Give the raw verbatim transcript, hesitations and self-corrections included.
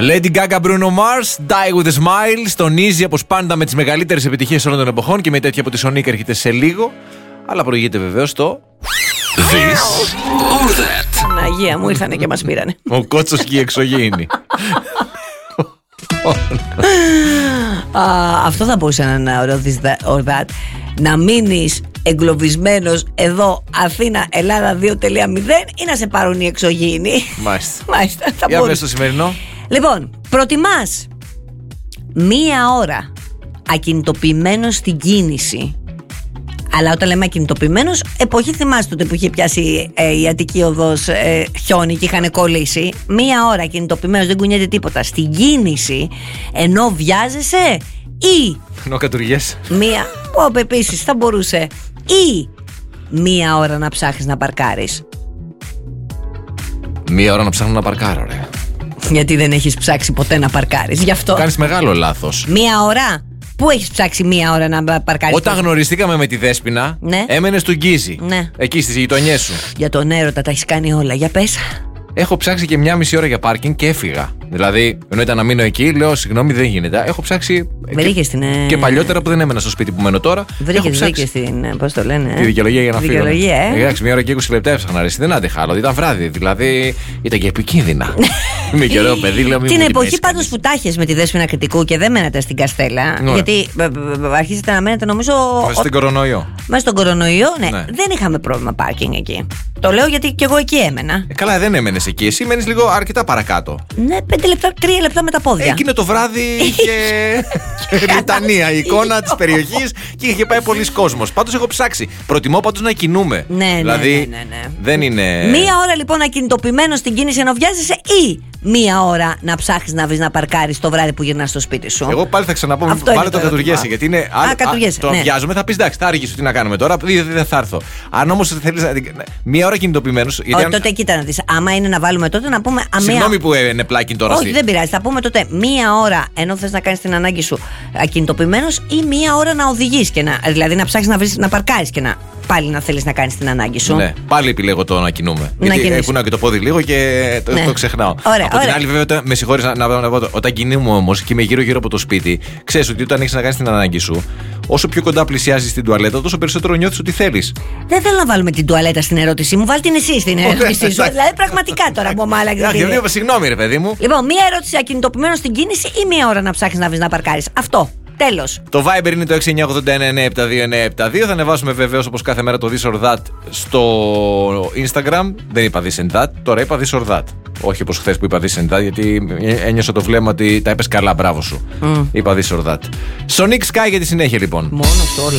Lady Gaga, Bruno Mars, Die with a Smile. Στον Easy, όπως πάντα, με τις μεγαλύτερες επιτυχίες όλων των εποχών και με τέτοια από τη Sonic έρχεται σε λίγο. Αλλά προηγείται βεβαίως το. This or that. Παναγία μου, ήρθανε και μας πήρανε. Ο κότσος και η εξωγήινη. Α, αυτό θα μπορούσε να είναι ωραίο this or that. Να μείνεις εγκλωβισμένος εδώ, Αθήνα, Ελλάδα δύο κόμμα μηδέν, ή να σε πάρουν οι εξωγήινοι. Μάλιστα. Μάλιστα, θα Για μπορούσε. πες το σημερινό. Λοιπόν, προτιμάς μία ώρα ακινητοποιημένος στην κίνηση. Αλλά όταν λέμε ακινητοποιημένος, εποχή θυμάστε τότε που είχε πιάσει ε, η Αττική Οδός ε, χιόνι και είχαν κολλήσει. Μία ώρα ακινητοποιημένος, δεν κουνιέται τίποτα. Στην κίνηση, ενώ βιάζεσαι, ή Ενώ κατουργές. μία. Όπου επίσης θα μπορούσε, ή μία ώρα να ψάχνεις να παρκάρεις. Μία ώρα να ψάχνω να παρκάρω, ρε. Γιατί δεν έχεις ψάξει ποτέ να παρκάρεις, γι' αυτό. Κάνεις μεγάλο λάθος. Μία ώρα. Πού έχεις ψάξει μία ώρα να παρκάρεις? Όταν γνωριστήκαμε με τη Δέσποινα, Ναι. έμενες του Γκίζη. Ναι. Εκεί στις γειτονιές σου. Για τον έρωτα τα έχεις κάνει όλα, για πες. Έχω ψάξει και μια μισή ώρα για πάρκινγκ και έφυγα. Δηλαδή, ενώ ήταν να μείνω εκεί, λέω συγγνώμη, δεν γίνεται. Έχω ψάξει. Βρήκες την. ε, Και παλιότερα που δεν έμενα στο σπίτι που μένω τώρα. έχω Βρήκες, ψάξει βρήκες την. ε, Πώς το λένε. τη δικαιολογία για να Τη φύγω. δικαιολογία, ε. Εντάξει, μια ώρα και είκοσι λεπτά έψαχνα. Αρέσει. Δεν άντεχα άλλο. Ήταν βράδυ. Δηλαδή, ήταν και επικίνδυνα. Είμαι και ωραίο παιδί, λέω μην Την μου εποχή πέσει πάντως κανείς. που τάχες με τη Δέσποινα Κρητικού και δεν μένατε στην Καστέλα. Ναι. Γιατί ε, ε, ε, αρχίσετε να μένετε, νομίζω. Μέσα στην κορονοϊό. Μέσα στον κορονοϊό, ναι. Ναι. Δεν είχαμε πρόβλημα πάρκινγκ εκεί. Το λέω γιατί και εγώ εκεί έμενα. Ε, καλά, δεν έμενε εκεί. Εσύ μένει λίγο αρκετά παρακάτω. Ναι, πέντε λεπτά, τρία λεπτά με τα πόδια. Εκείνο το βράδυ είχε ρητανία η εικόνα τη περιοχή και είχε πάει πολλοί κόσμο. Πάντως έχω ψάξει. Προτιμώ πάντως να κινούμε. Ναι, ναι, δηλαδή, ναι, ναι, ναι. δεν είναι. Μία ώρα λοιπόν ακινητοποιημένο στην κίνηση ενώ βιάζεσαι, ή μία ώρα να ψάχνεις να βρεις να παρκάρεις το βράδυ που γυρνάς στο σπίτι σου. Εγώ πάλι θα ξαναπώ, Αυτό βάλε είναι το το κατουργέσαι. ερώτημα. Γιατί είναι. Α, άλλο- κατουργέσαι, το ναι. βιάζομαι, θα πει εντάξει, θα αργήσω, τι να κάνουμε τώρα. Δεν δεν θα έρθω. Αν όμως θέλει. Μία ώρα κινητοποιημένο. Όχι, τότε κοίτα να δεις. Άμα είναι να βάλουμε τότε να πούμε. Α, μία- Συγγνώμη που είναι πλάκι τώρα. Όχι, στη- δεν πειράζει. Θα πούμε τότε μία ώρα ενώ θες να κάνεις την ανάγκη σου ακινητοποιημένος, ή μία ώρα να οδηγείς και να. Δηλαδή να ψάξεις να, βρεις, να παρκάρεις και να πάλι να θέλεις να κάνεις την ανάγκη σου. Ναι, πάλι επιλέγω το να κινούμε. Να Γιατί κινείς. κουνάω και το πόδι λίγο και το, Ναι. το ξεχνάω. Ωραία, από την ωραία. άλλη, βέβαια, όταν, με συγχωρείς να, να, να πω, όταν κινούμε όμως και είμαι γύρω-γύρω από το σπίτι, ξέρεις ότι όταν έχεις να κάνεις την ανάγκη σου, όσο πιο κοντά πλησιάζεις την τουαλέτα, τόσο περισσότερο νιώθεις ότι θέλεις. Δεν θέλω να βάλουμε την τουαλέτα στην ερώτησή μου. Βάλτε την εσύ στην ερώτησή σου. εντάξει. Δηλαδή πραγματικά τώρα που μου άλλαξε. Αχ, την ιδέα. λέω, συγγνώμη, ρε παιδί μου. Λοιπόν, μία ερώτηση ακινητοποιημένο στην κίνηση ή μία ώρα να ψάχνεις να βρεις να παρκάρεις. Αυτό. Τέλος. Το Viber είναι το έξι εννιά οκτώ ένα εννιά επτά δύο εννιά επτά δύο. Θα ανεβάσουμε βεβαίως όπως κάθε μέρα το This or That στο Instagram. Δεν είπα This and That, τώρα είπα This or That. Όχι όπως χθες που είπα This and That, γιατί ένιωσα το βλέμμα ότι τα είπες καλά, μπράβο σου. Mm. Είπα This or That. Sonic Sky για τη συνέχεια λοιπόν. Μόνο αυτό όλα.